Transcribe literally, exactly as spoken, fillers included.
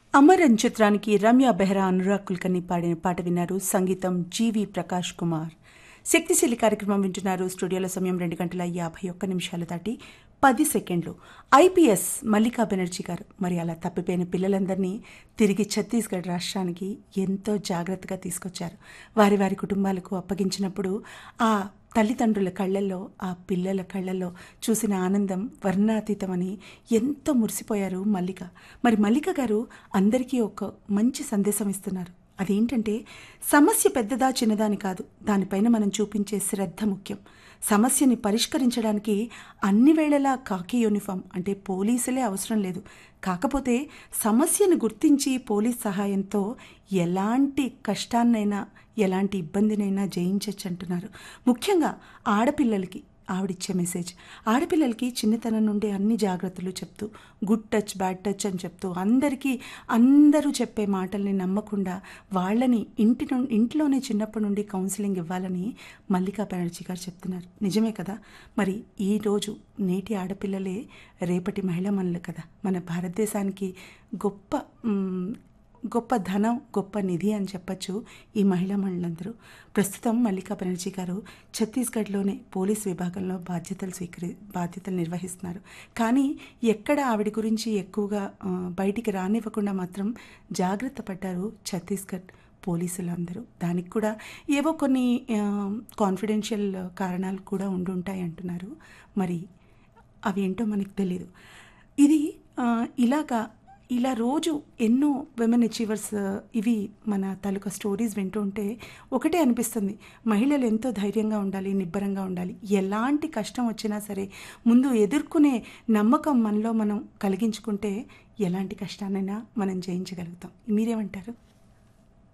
అమరన్ చిత్రానికి రమ్య బెహ్రా, అనురాగ్ కుల్కర్ని పాడిన పాట విన్నారు. సంగీతం జీవి ప్రకాష్ కుమార్. శక్తిశీలి కార్యక్రమం వింటున్నారు. స్టూడియోల సమయం రెండు గంటల యాభై ఒక్క నిమిషాలు దాటి పది సెకండ్లు. ఐపీఎస్ మల్లికా బెనర్జీ గారు మరి అలా తప్పిపోయిన పిల్లలందరినీ తిరిగి ఛత్తీస్గఢ్ రాష్ట్రానికి ఎంతో జాగ్రత్తగా తీసుకొచ్చారు. వారి వారి కుటుంబాలకు అప్పగించినప్పుడు ఆ తల్లిదండ్రుల కళ్ళల్లో, ఆ పిల్లల కళ్ళల్లో చూసిన ఆనందం వర్ణాతీతమని ఎంతో మురిసిపోయారు మల్లిక. మరి మల్లిక గారు అందరికీ ఒక మంచి సందేశం ఇస్తున్నారు. అదేంటంటే, సమస్య పెద్దదా చిన్నదా అని కాదు, దానిపైన మనం చూపించే శ్రద్ధ ముఖ్యం. సమస్యని పరిష్కరించడానికి అన్ని వేళలా కాకి యూనిఫామ్ అంటే పోలీసులే అవసరం లేదు. కాకపోతే సమస్యను గుర్తించి పోలీస్ సహాయంతో ఎలాంటి కష్టాన్నైనా, ఎలాంటి ఇబ్బందినైనా జయించవచ్చు అంటున్నారు. ముఖ్యంగా ఆడపిల్లలకి ఆవిడిచ్చే మెసేజ్, ఆడపిల్లలకి చిన్నతనం నుండి అన్ని జాగ్రత్తలు చెప్తూ, గుడ్ టచ్ బ్యాడ్ టచ్ అని చెప్తూ, అందరికీ అందరూ చెప్పే మాటల్ని నమ్మకుండా వాళ్ళని ఇంటి నుండి ఇంట్లోనే చిన్నప్పటి నుండి కౌన్సిలింగ్ ఇవ్వాలని మల్లికా బెనర్జీ గారు చెప్తున్నారు. నిజమే కదా. మరి ఈరోజు నేటి ఆడపిల్లలే రేపటి మహిళమణులు కదా. మన భారతదేశానికి గొప్ప గొప్ప ధనం, గొప్ప నిధి అని చెప్పచ్చు ఈ మహిళా మహిళలందరూ. ప్రస్తుతం మల్లికా బెనర్జీ గారు ఛత్తీస్గఢ్లోనే పోలీస్ విభాగంలో బాధ్యతలు స్వీకరి బాధ్యతలు నిర్వహిస్తున్నారు. కానీ ఎక్కడ ఆవిడ గురించి ఎక్కువగా బయటికి రానివ్వకుండా మాత్రం జాగ్రత్త పడ్డారు ఛత్తీస్గఢ్ పోలీసులు అందరూ. దానికి కూడా ఏవో కొన్ని కాన్ఫిడెన్షియల్ కారణాలు కూడా ఉండుంటాయి అంటున్నారు. మరి అవి ఏంటో మనకు తెలియదు. ఇది ఇలాగా ఇలా రోజు ఎన్నో విమెన్ అచీవర్స్ ఇవి మన తాలూకా స్టోరీస్ వింటూ ఉంటే ఒకటే అనిపిస్తుంది, మహిళలు ఎంతో ధైర్యంగా ఉండాలి, నిబ్బరంగా ఉండాలి. ఎలాంటి కష్టం వచ్చినా సరే ముందు ఎదుర్కొనే నమ్మకం మనలో మనం కలిగించుకుంటే ఎలాంటి కష్టాన్నైనా మనం జయించగలుగుతాం. మీరేమంటారు?